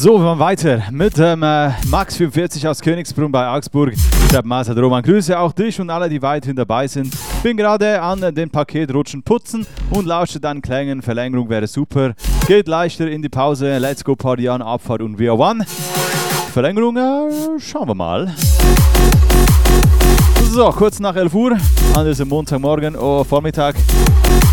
So, wir machen weiter mit dem Max 44 aus Königsbrunn bei Augsburg. Schreibt Master Roman, grüße auch dich und alle, die weiterhin dabei sind. Bin gerade an den Paketrutschen putzen und lausche deinen Klängen. Verlängerung wäre super. Geht leichter in die Pause. Let's go Party an, Abfahrt und wir one. Verlängerung, schauen wir mal. So, kurz nach 11 Uhr an diesem Montagmorgen, Vormittag.